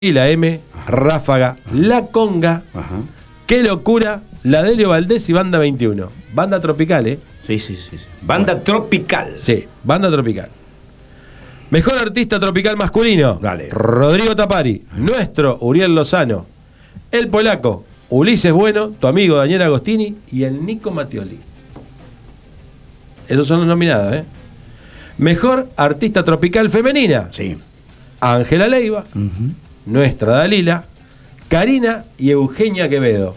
y la M, Ráfaga, La Conga, Qué Locura, la Delio Valdés y Banda 21. Banda tropical, ¿eh? Sí. Banda tropical. Sí, banda tropical. Mejor artista tropical masculino. Dale. Rodrigo Tapari. Nuestro Uriel Lozano. El polaco, Ulises Bueno, tu amigo Daniel Agostini y el Nico Mattioli. Esos son los nominados, ¿eh? Mejor artista tropical femenina. Sí. Ángela Leiva. Nuestra Dalila, Karina y Eugenia Quevedo.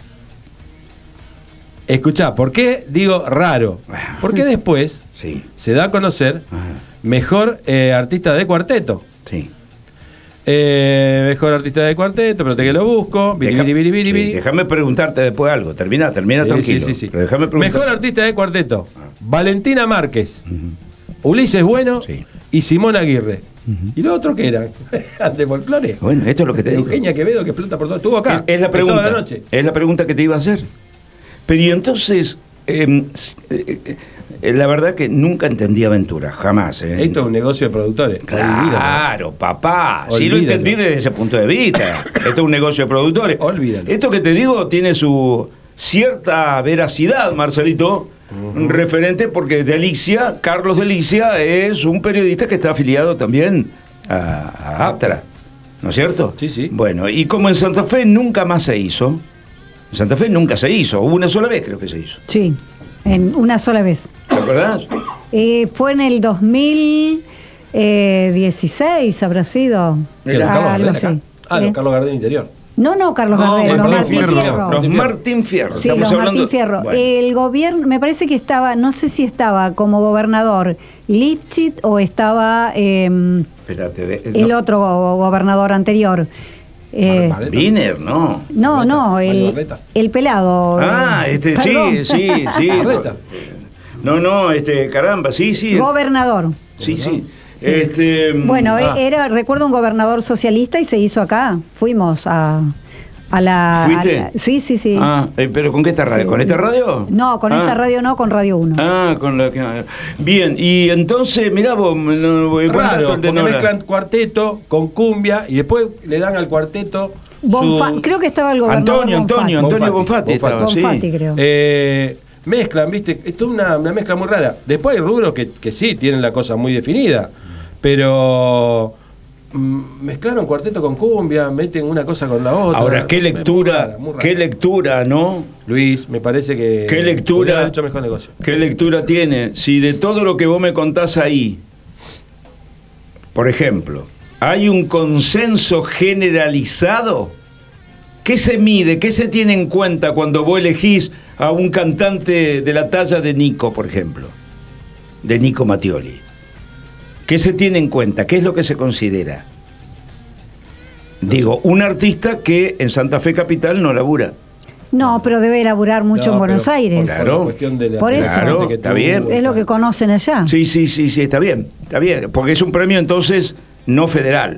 Escuchá, ¿por qué digo raro? Porque después Sí. se da a conocer mejor artista de cuarteto. Sí. Mejor artista de cuarteto, pero te que lo busco. Déjame preguntarte después algo. Termina tranquilo. Sí. Pero déjame preguntarte. Mejor artista de cuarteto. Valentina Márquez, Ulises Bueno y Simón Aguirre. ¿Y los otros qué eran? ¿De folclore? Bueno, esto es lo que te digo. Eugenia Quevedo, que explota por todo. Estuvo acá. Es la el pregunta. sábado a la noche. Es la pregunta que te iba a hacer. Pero y entonces, la verdad que nunca entendí Aventura, jamás. Esto es un negocio de productores. Claro, papá. Sí lo Olvídalo. entendí desde ese punto de vista. Esto es un negocio de productores. Olvídalo. Esto que te digo tiene su cierta veracidad, Marcelito, referente porque Carlos Delicia es un periodista que está afiliado también a Aptra, ¿no es cierto? Sí. Bueno, y como en Santa Fe nunca más se hizo, en Santa Fe nunca se hizo, hubo una sola vez creo que se hizo. Sí, en una sola vez. ¿Te acordás? Fue en el 2016, habrá sido. ¿Los Carlos Algo Gardel así. acá? Los Carlos Gardel Interior. No, Carlos Gardel, los Martín Fierro. Los Martín Fierro. Sí, Estamos los hablando- Martín Fierro. Bueno. El gobierno, me parece que estaba, no sé si estaba como gobernador Lifchit o estaba Espérate, el otro gobernador anterior. Wiener, ¿no? No, Mario Barletta. el pelado. Perdón. Sí. Barletta. No, caramba, sí. Gobernador. Sí. Bueno, recuerdo un gobernador socialista y se hizo acá. Fuimos a la... ¿Fuiste? Sí. ¿Pero con qué esta radio? Sí. ¿Con esta radio? No, con esta radio no, con Radio 1. Con la que... Bien, y entonces, mirá vos, no voy a contar Raro, todo el porque tenor. mezclan cuarteto con cumbia y después le dan al cuarteto Creo que estaba el gobernador Antonio Bonfatti estaba, sí. Bonfatti, creo. Mezclan, ¿viste? Esto es una mezcla muy rara. Después hay rubros que sí tienen la cosa muy definida, pero mezclaron cuarteto con cumbia, meten una cosa con la otra. Ahora, qué lectura, muy rara. qué lectura, ¿no? Luis, me parece que ¿Qué lectura? podría haber hecho mejor negocio. ¿Qué lectura tiene? Si de todo lo que vos me contás ahí, por ejemplo, hay un consenso generalizado, ¿qué se mide, qué se tiene en cuenta cuando vos elegís a un cantante de la talla de Nico, por ejemplo? De Nico Mattioli. ¿Qué se tiene en cuenta? ¿Qué es lo que se considera? Digo, un artista que en Santa Fe Capital no labura. No, pero debe elaborar mucho en Buenos Aires. Claro. Por eso. Claro, está bien. Es lo que conocen allá. Sí, está bien, porque es un premio entonces no federal.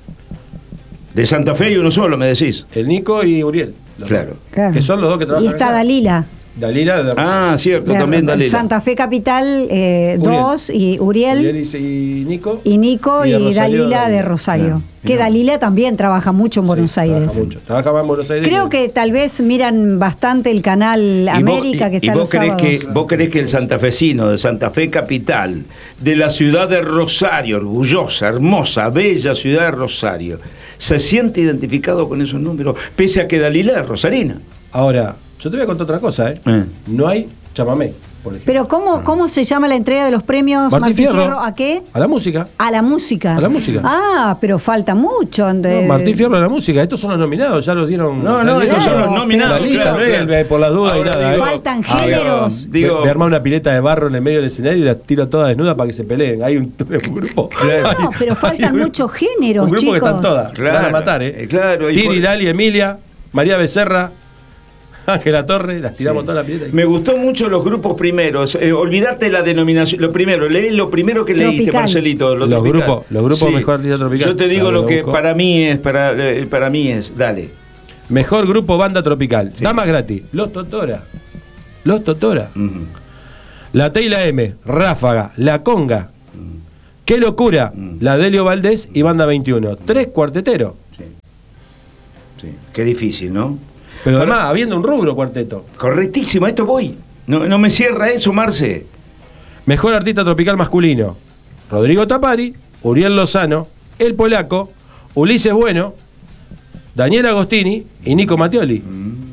De Santa Fe y uno solo, me decís. El Nico y Uriel. Claro. Claro. Que son los dos que trabajan Y está acá. Dalila. Dalila. Cierto, también Dalila. Santa Fe Capital 2 y Uriel y Nico. y Nico Y de y Rosario, Dalila de Dalila. Rosario. Ah, Que Dalila también trabaja mucho en Buenos Aires. Trabaja más en Buenos Aires. Creo que tal vez miran bastante el canal América que está vos los creés sábados. vos creés que el santafesino de Santa Fe Capital, de la ciudad de Rosario, orgullosa, hermosa, bella ciudad de Rosario, se siente identificado con esos números, pese a que Dalila es rosarina. Ahora, yo te voy a contar otra cosa, No hay chamamé, por ejemplo. Pero ¿cómo se llama la entrega de los premios Martín Fierro. ¿A qué? A la música. A la música. A la música. Ah, pero falta mucho. No, Martín Fierro a la música. Estos son los nominados, ya los dieron. No, ya estos son los nominados. La lista, claro, no es el- claro. por las dudas Ahora y nada. digo, Faltan géneros. Voy a armar una pileta de barro en el medio del escenario y las tiro todas desnudas para que se peleen. Hay un grupo. No, pero faltan muchos géneros, Un grupo chicos. que están todas. Se van a Claro, matar, claro, y Tiri, por- Lali, Emilia, María Becerra, Ángela Torres, las tiramos todas a la pileta. Me gustó mucho los grupos primeros. Olvídate la denominación. Lo primero, leí lo primero que leíste, Tropical. Marcelito. Los tropical. grupos mejor artista tropical. Yo te digo Claro, lo que busco. para mí es. Dale. Mejor grupo banda tropical. Sí. Damas gratis. Los Totora. Ujú. La T y la M. Ráfaga. La Conga. Qué Locura. La Delio Valdés y Banda 21. 3 cuarteteros. Sí. Sí. Qué difícil, ¿no? Pero además, habiendo un rubro, cuarteto. Correctísimo, a esto voy. No me cierra eso, Marce. Mejor artista tropical masculino: Rodrigo Tapari, Uriel Lozano, El Polaco, Ulises Bueno, Daniel Agostini y Nico Mattioli.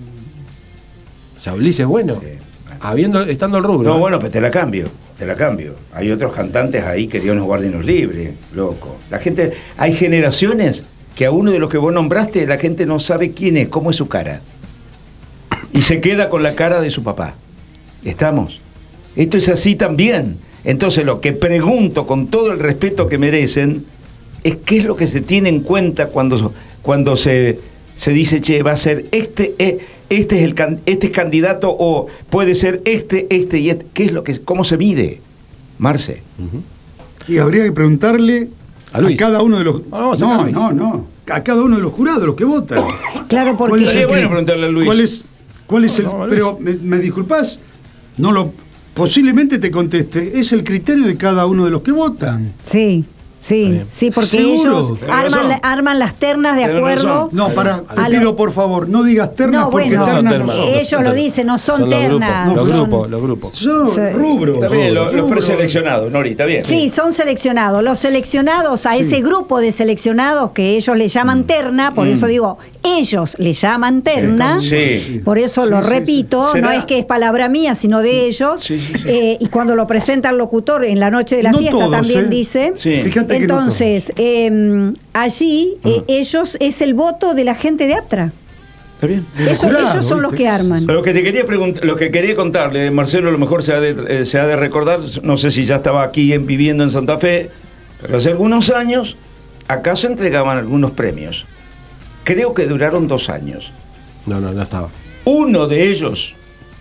O sea, Ulises Bueno, Sí. Estando el rubro. No, bueno, pues te la cambio. Hay otros cantantes ahí que Dios nos guarde y nos libre, loco. La gente, hay generaciones que a uno de los que vos nombraste, la gente no sabe quién es, cómo es su cara. Y se queda con la cara de su papá. ¿Estamos? Esto es así también. Entonces lo que pregunto con todo el respeto que merecen es qué es lo que se tiene en cuenta cuando se dice, che, va a ser este es candidato, o puede ser este y este. ¿Qué es lo que, cómo se mide, Marce? Y habría que preguntarle a cada uno de los... No. A cada uno de los jurados, los que votan. Claro, porque... Sería bueno preguntarle a Luis. ¿Cuál es el...? Pero, ¿me disculpás? Posiblemente te conteste. Es el criterio de cada uno de los que votan. Sí, porque ¿Seguro? ellos arman las ternas de acuerdo. No, te pido por favor, no digas ternas, No, porque bueno, ternas no son. ellos lo dicen, no son ternas. Los grupos. Son rubros. Está bien, los preseleccionados, Nori, está bien. Sí, son seleccionados. Los seleccionados, a ese grupo de seleccionados que ellos le llaman terna, por eso digo, ellos le llaman terna, Sí. por eso lo repito, ¿Será? no es que es palabra mía, sino de ellos. Sí. Y cuando lo presenta el locutor en la noche de la No fiesta todos, también dice. Sí. Fíjate que Entonces, allí ellos es el voto de la gente de Aptra. Está bien. Ellos son los que arman. Lo que te quería preguntar, lo que quería contarle, Marcelo, a lo mejor se ha de recordar, no sé si ya estaba aquí viviendo en Santa Fe, pero hace algunos años acá se entregaban algunos premios. Creo que duraron 2 años. No estaba. Uno de ellos,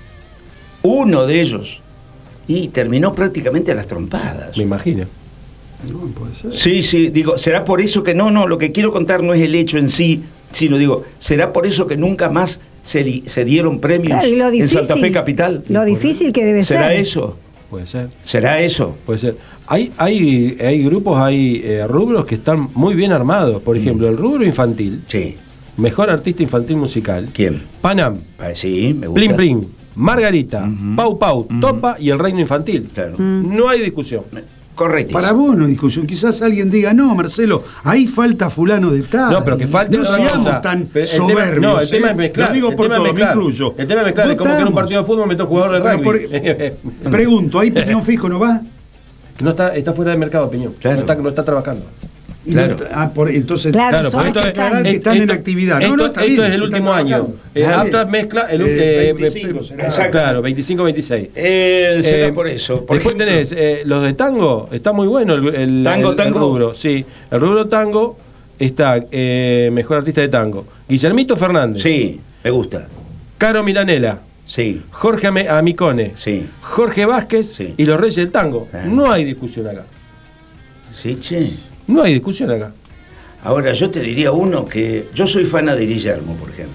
y terminó prácticamente a las trompadas. Me imagino. No, puede ser. Sí, digo, será por eso que no, lo que quiero contar no es el hecho en sí, sino digo, será por eso que nunca más se dieron premios Claro, y lo difícil, en Santa Fe Capital. Lo difícil que debe ¿Será ser. eso? Puede ser. ¿Será eso? Puede ser. Hay grupos, hay rubros que están muy bien armados. Por ejemplo, el rubro infantil, Sí. mejor artista infantil musical. ¿Quién? Panam, Sí, me gusta. Plin Plin, Margarita, Pau Pau, Topa y el Reino Infantil. Claro. No hay discusión. Correcto. Para vos no hay discusión. Quizás alguien diga, no, Marcelo, ahí falta fulano de tal. No, pero que falte no otra seamos cosa. tan Pero soberbios. el tema es mezclar. Lo digo el por tema es todo, me mezclar. incluyo. El tema es mezclar. Es como que en un Votamos. partido de fútbol meto jugador de rugby. Pregunto, ¿ahí Piñón Fijo no va? No está fuera de mercado, Piñón. Claro. No está trabajando. Y Claro. entonces, Claro, son porque los que aclarar que están en actividad. Esto, está esto bien, es el están último año. trabajando. Aptra mezcla el 25 será. Exacto. Claro, 25-26. Será por eso. Por Después ejemplo, tenés los de tango, está muy bueno el Tango. rubro. Sí, el rubro tango está mejor artista de tango. Guillermito Fernández, Sí, me gusta. Caro Milanela, Sí. Jorge Amicone, Sí. Jorge Vázquez Sí. y los Reyes del Tango. Ah. No hay discusión acá. Sí, che. No hay discusión acá. Ahora, yo te diría uno que... Yo soy fana de Guillermo, por ejemplo.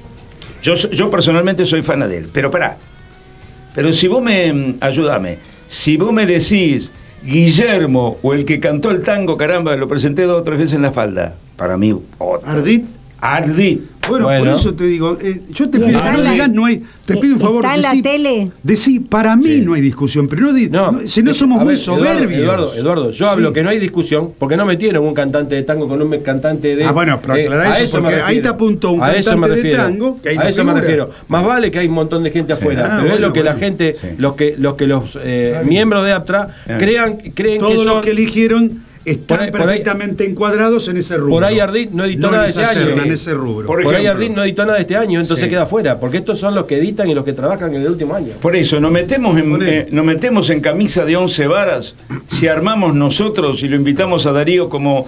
Yo personalmente soy fana de él. Pero pará. Pero si vos ayúdame. Si vos me decís Guillermo o el que cantó el tango, caramba, lo presenté 2 o 3 veces en la falda. Para mí, otro. ¿Ardit? Bueno, por eso te digo, yo te Y pido está que no en la- digas, no hay, te pido un favor. ¿Está en la tele? Decí, para mí no hay discusión, pero si no somos a muy ver, soberbios. Eduardo, yo hablo que no hay discusión porque no metieron un cantante de tango con un cantante de... Bueno, pero aclará a eso, me porque ahí refiero. te apuntó un A eso cantante me de refiero. tango, que ahí a no eso me figura. refiero. Más vale que hay un montón de gente afuera, pero es lo que la gente, los miembros de Aptra creen que Todos son... los que eligieron están por ahí- perfectamente encuadrados en ese rubro. Por ahí Ardit no editó nada en este esa año. terna, en ese rubro. Por Por ahí ejemplo. Ardit no editó nada este año, entonces Sí. queda fuera, porque estos son los que editan y los que trabajan en el último año. Por eso, nos metemos Poné. en camisa de 11 varas si armamos nosotros y lo invitamos a Darío como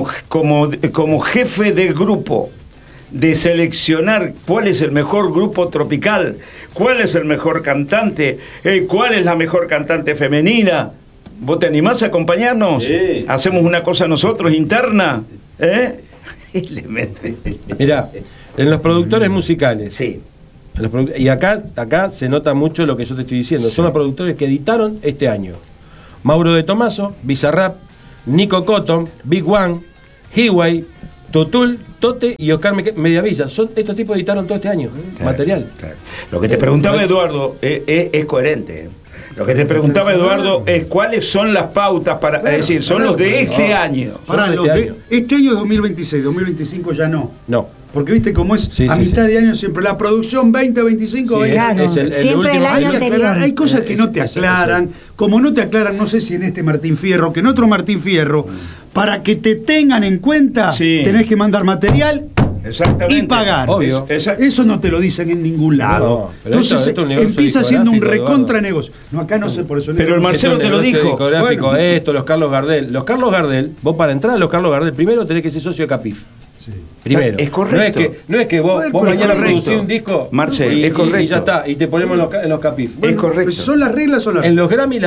jefe del grupo, de seleccionar cuál es el mejor grupo tropical, cuál es el mejor cantante, cuál es la mejor cantante femenina. ¿Vos te animás a acompañarnos? Sí. Hacemos una cosa nosotros interna. Y le mete. Mirá, en los productores musicales, Sí. y acá se nota mucho lo que yo te estoy diciendo, son los productores que editaron este año. Mauro de Tomaso, Bizarrap, Nico Cotton, Big One, Highway, Tutul, Tote y Oscar Mediavilla. Estos tipos editaron todo este año material. Claro. Lo que te preguntaba Eduardo es coherente. Lo que te preguntaba Eduardo es cuáles son las pautas para. Es decir, son los de este año. Para los de este año es 2026, 2025 ya no. No. Porque viste cómo es mitad de año siempre la producción 20, 25, 20. Claro, siempre el año anterior. Hay cosas que no te aclaran, como no te aclaran, no sé si en este Martín Fierro, que en otro Martín Fierro, para que te tengan en cuenta, tenés que mandar material. Y pagar. Obvio. Eso no te lo dicen en ningún lado. No, entonces empieza siendo un recontra negocio. No, acá no sé por eso. Pero el Marcelo te lo dijo. Discográfico, bueno. Los Carlos Gardel. Los Carlos Gardel, vos para entrar a los Carlos Gardel, primero tenés que ser socio de Capif. Sí. Primero. Es correcto. No es que vos mañana producís un disco es correcto. Y ya está, y te ponemos en los Capif. Bueno, es correcto. ¿Son las reglas o las reglas? En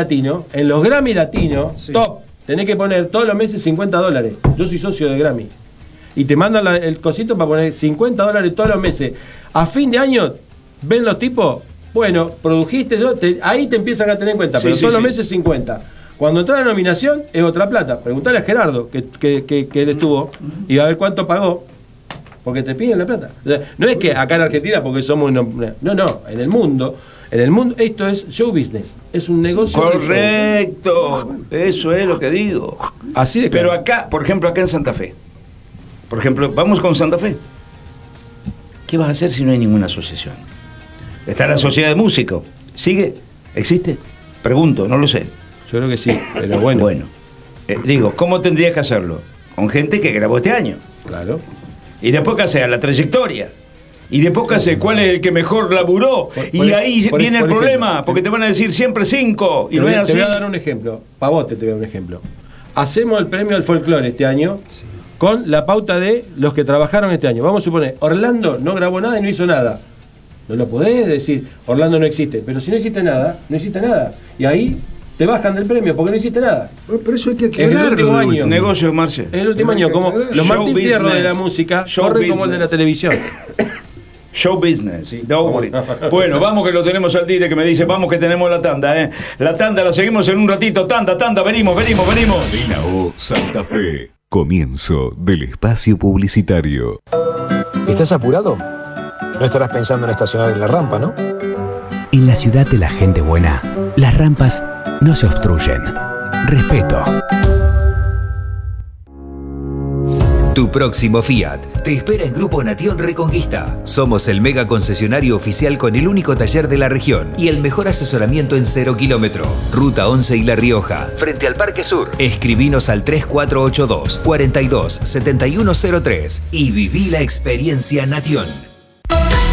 los Grammy Latino, top, tenés que poner todos los meses $50. Yo soy socio de Grammy. Y te mandan el cosito para poner $50 todos los meses. A fin de año, ven los tipos, bueno, produjiste, ahí te empiezan a tener en cuenta, pero todos los meses 50. Cuando entra la nominación, es otra plata. Preguntale a Gerardo, que él estuvo, y va a ver cuánto pagó, porque te piden la plata. O sea, no es que acá en Argentina, porque somos... No, en el mundo esto es show business, es un negocio. Correcto, eso es lo que digo. Así de claro. Pero acá, por ejemplo, acá en Santa Fe. Por ejemplo, vamos con Santa Fe. ¿Qué vas a hacer si no hay ninguna asociación? Está la sociedad de músicos. ¿Sigue? ¿Existe? Pregunto, no lo sé. Yo creo que sí, pero bueno. Bueno, digo, ¿cómo tendrías que hacerlo? Con gente que grabó este año. Claro. Y después que hace la trayectoria. Y después que hace cuál es el que mejor laburó. Y ahí viene el problema, porque te van a decir siempre 5. Y te no es así. Te voy a dar un ejemplo. Pavote te voy a dar un ejemplo. Hacemos el premio al folclore este año. Sí. Con la pauta de los que trabajaron este año. Vamos a suponer, Orlando no grabó nada y no hizo nada. No lo podés decir, Orlando no existe. Pero si no hiciste nada, no hiciste nada. Y ahí te bajan del premio porque no hiciste nada. Pero eso hay que aclararlo. Es el último año. Negocio, Marce. Es el último año. Como los Martín Fierro de la música corren como el de la televisión. Show business, ¿sí? Bueno, vamos que lo tenemos al dire que me dice, vamos que tenemos la tanda, La tanda la seguimos en un ratito. Tanda, venimos. Marina O, Santa Fe. Comienzo del espacio publicitario. ¿Estás apurado? No estarás pensando en estacionar en la rampa, ¿no? En la ciudad de la gente buena, las rampas no se obstruyen. Respeto. Tu próximo Fiat te espera en Grupo Nation Reconquista. Somos el mega concesionario oficial con el único taller de la región y el mejor asesoramiento en 0 kilómetro. Ruta 11 y La Rioja, frente al Parque Sur. Escribinos al 3482 42 7103 y viví la experiencia Nation.